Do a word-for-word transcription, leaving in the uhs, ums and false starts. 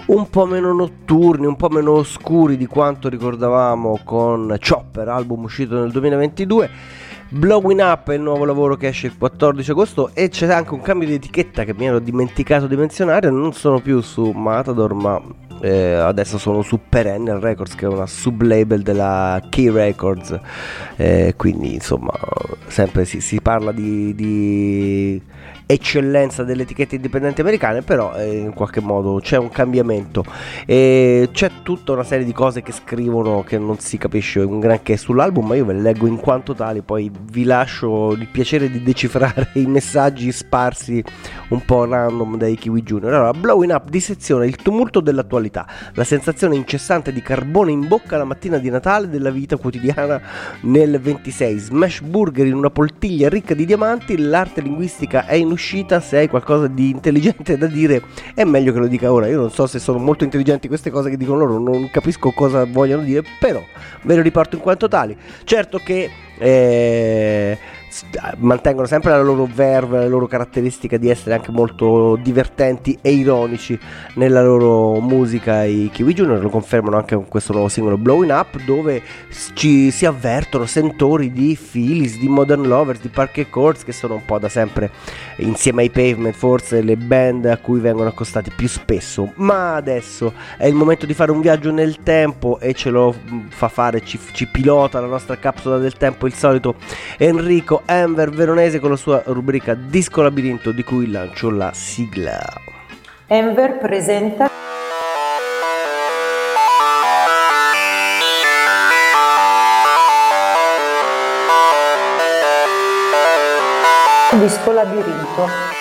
un po' meno notturni, un po' meno oscuri di quanto ricordavamo con Chopper, album uscito nel duemilaventidue. Blowing Up è il nuovo lavoro che esce il quattordici agosto e c'è anche un cambio di etichetta che mi ero dimenticato di menzionare. Non sono più su Matador, ma eh, adesso sono su Perennial Records, che è una sublabel della Key Records, eh, quindi insomma sempre si, si parla di, di eccellenza delle etichette indipendenti americane, però eh, in qualche modo c'è un cambiamento e c'è tutta una serie di cose che scrivono che non si capisce un granché sull'album, ma io ve le leggo in quanto tali, poi vi lascio il piacere di decifrare i messaggi sparsi un po' random dai Kiwi Junior. Allora, Blowing Up disseziona il tumulto dell'attualità, la sensazione incessante di carbone in bocca la mattina di Natale della vita quotidiana nel ventisei, smash burger in una poltiglia ricca di diamanti, l'arte linguistica è in uscita, se hai qualcosa di intelligente da dire è meglio che lo dica ora. Io non so se sono molto intelligenti queste cose che dicono loro, non capisco cosa vogliono dire, però ve le riporto in quanto tali. Certo che eh, mantengono sempre la loro verve, la loro caratteristica di essere anche molto divertenti e ironici nella loro musica. I Kiwi Junior lo confermano anche con questo nuovo singolo Blowing Up, dove ci si avvertono sentori di Phyllis, di Modern Lovers, di Parquet Courts, che sono un po' da sempre insieme ai Pavement forse le band a cui vengono accostati più spesso. Ma adesso è il momento di fare un viaggio nel tempo e ce lo fa fare, ci, ci pilota la nostra capsula del tempo, il solito Enrico Enver Veronese con la sua rubrica Disco Labirinto, di cui lancio la sigla. Enver presenta Disco Labirinto.